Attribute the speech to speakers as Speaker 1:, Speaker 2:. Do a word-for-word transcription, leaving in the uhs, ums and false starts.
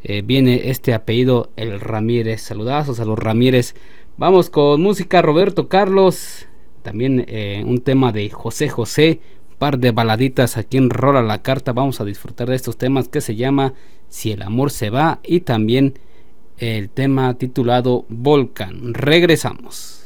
Speaker 1: eh, viene este apellido, el Ramírez. Saludazos a los Ramírez. Vamos con música, Roberto Carlos. También eh, un tema de José José. Un par de baladitas aquí en Rola la Carta. Vamos a disfrutar de estos temas que se llama Si el amor se va. Y también el tema titulado Volcán. Regresamos.